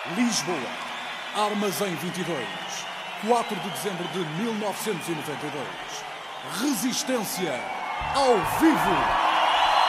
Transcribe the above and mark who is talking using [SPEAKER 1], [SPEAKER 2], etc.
[SPEAKER 1] Lisboa, Armazém 22, 4 de dezembro de 1992. Resistência ao vivo.